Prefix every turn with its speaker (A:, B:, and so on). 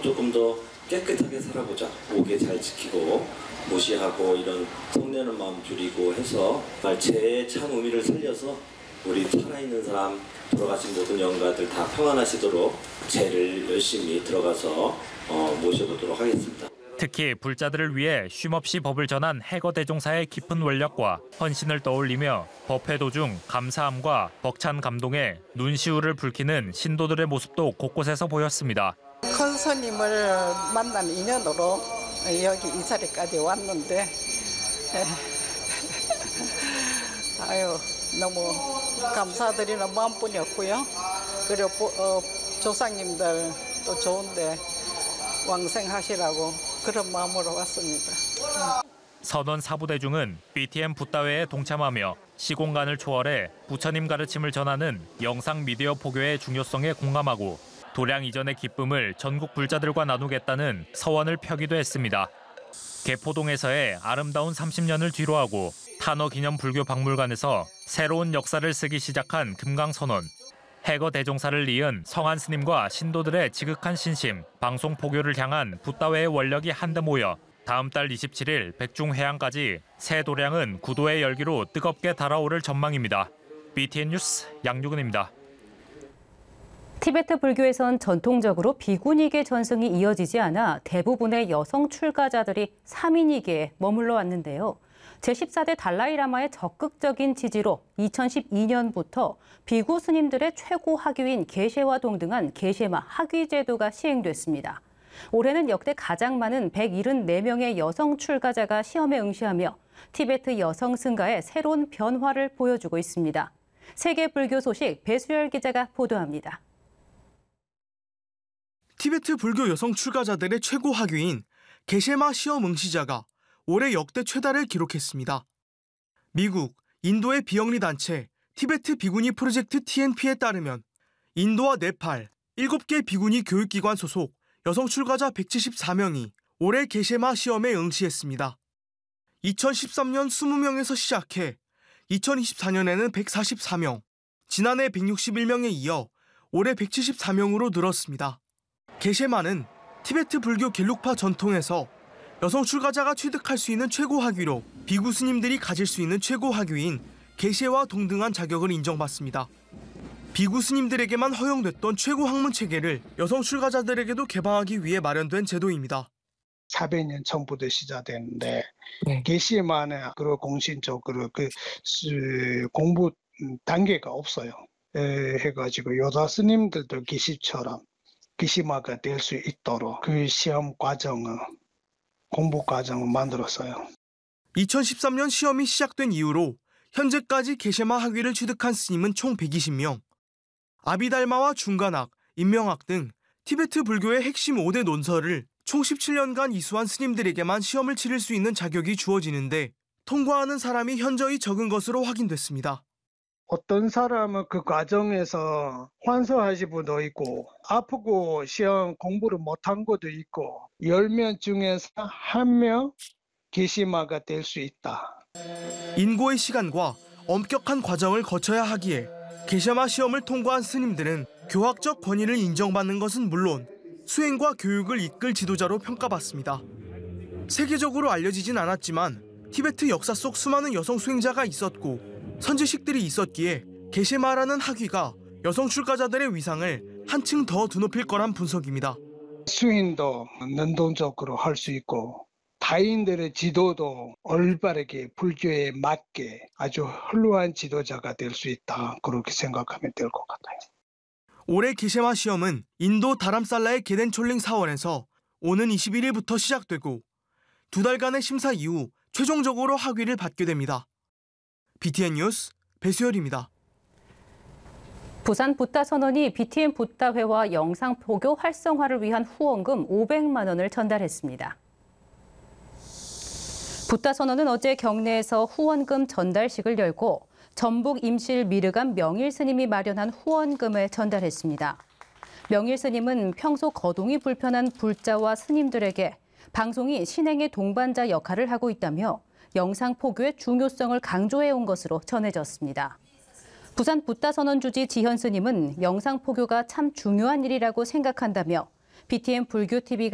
A: 조금 더 깨끗하게 살아보자. 오개 잘 지키고 무시하고 이런 성내는 마음 줄이고 해서 제의 참 의미를 살려서 우리 살아있는 사람, 돌아가신 모든 영가들 다 평안하시도록 제를 열심히 들어가서 모셔보도록 하겠습니다.
B: 특히 불자들을 위해 쉼없이 법을 전한 해거 대종사의 깊은 원력과 헌신을 떠올리며 법회 도중 감사함과 벅찬 감동에 눈시울을 붉히는 신도들의 모습도 곳곳에서 보였습니다.
C: 큰 스님을 만난 인연으로 여기 이 자리까지 왔는데 아유 너무 감사드리는 마음뿐이었고요. 그리고 조상님들 또 좋은데 왕생하시라고 그런 마음으로 왔습니다.
B: 선원 사부대중은 BTN 붓다회에 동참하며 시공간을 초월해 부처님 가르침을 전하는 영상 미디어 포교의 중요성에 공감하고 도량 이전의 기쁨을 전국 불자들과 나누겠다는 서원을 펴기도 했습니다. 개포동에서의 아름다운 30년을 뒤로하고 탄어기념불교박물관에서 새로운 역사를 쓰기 시작한 금강선원. 해거 대종사를 이은 성한 스님과 신도들의 지극한 신심, 방송 포교를 향한 붓다회의 원력이 한데 모여 다음 달 27일 백중회양까지 새 도량은 구도의 열기로 뜨겁게 달아오를 전망입니다. BTN 뉴스 양유근입니다.
D: 티베트 불교에선 전통적으로 비구니계 전승이 이어지지 않아 대부분의 여성 출가자들이 3인위계에 머물러 왔는데요. 제14대 달라이라마의 적극적인 지지로 2012년부터 비구 스님들의 최고 학위인 게셰와 동등한 게셰마 학위 제도가 시행됐습니다. 올해는 역대 가장 많은 174명의 여성 출가자가 시험에 응시하며 티베트 여성 승가의 새로운 변화를 보여주고 있습니다. 세계 불교 소식 배수열 기자가 보도합니다.
E: 티베트 불교 여성 출가자들의 최고 학위인 게셰마 시험 응시자가 올해 역대 최다를 기록했습니다. 미국, 인도의 비영리 단체 티베트 비구니 프로젝트 TNP에 따르면 인도와 네팔 7개 비구니 교육기관 소속 여성 출가자 174명이 올해 게셰마 시험에 응시했습니다. 2013년 20명에서 시작해 2024년에는 144명, 지난해 161명에 이어 올해 174명으로 늘었습니다. 게셰마는 티베트 불교 겔룩파 전통에서 여성 출가자가 취득할 수 있는 최고 학위로 비구 스님들이 가질 수 있는 최고 학위인 게셰와 동등한 자격을 인정받습니다. 비구 스님들에게만 허용됐던 최고 학문 체계를 여성 출가자들에게도 개방하기 위해 마련된 제도입니다.
F: 400년 전부터 시작됐는데 게시마는 공신적으로 공부 단계가 없어요. 해가지고 여자 스님들도 게시처럼 게시마가 될 수 있도록 그 시험 과정을 공부 과정을 만들었어요.
E: 2013년 시험이 시작된 이후로 현재까지 게셰마 학위를 취득한 스님은 총 120명. 아비달마와 중간학, 인명학 등 티베트 불교의 핵심 5대 논설을 총 17년간 이수한 스님들에게만 시험을 치를 수 있는 자격이 주어지는데 통과하는 사람이 현저히 적은 것으로 확인됐습니다.
F: 어떤 사람은 그 과정에서 환소하신 분도 있고 아프고 시험 공부를 못한 것도 있고 10명 중에서 1명 게시마가 될 수 있다.
E: 인고의 시간과 엄격한 과정을 거쳐야 하기에 게시마 시험을 통과한 스님들은 교학적 권위를 인정받는 것은 물론 수행과 교육을 이끌 지도자로 평가받습니다. 세계적으로 알려지진 않았지만 티베트 역사 속 수많은 여성 수행자가 있었고 선지식들이 있었기에 게셰마라는 학위가 여성 출가자들의 위상을 한층 더 드높일 거란 분석입니다.
F: 수행도 능동적으로 할 수 있고 타인들의 지도도 올바르게 불교에 맞게 아주 훌륭한 지도자가 될 수 있다. 그렇게 생각하면 될 것 같아요.
E: 올해 게셰마 시험은 인도 다람살라의 게덴촐링 사원에서 오는 21일부터 시작되고 2달간의 심사 이후 최종적으로 학위를 받게 됩니다. BTN 뉴스 배수열입니다.
D: 부산 붓다 선원이 BTN 붓다회와 영상 포교 활성화를 위한 후원금 500만 원을 전달했습니다. 붓다 선원은 어제 경내에서 후원금 전달식을 열고 전북 임실 미르감 명일 스님이 마련한 후원금을 전달했습니다. 명일 스님은 평소 거동이 불편한 불자와 스님들에게 방송이 신행의 동반자 역할을 하고 있다며 영상 포교의 중요성을 강조해온 것으로 전해졌습니다. 부산 붓다 선원 주지 지현 스님은 영상 포교가 참 중요한 일이라고 생각한다며 BTN 불교 TV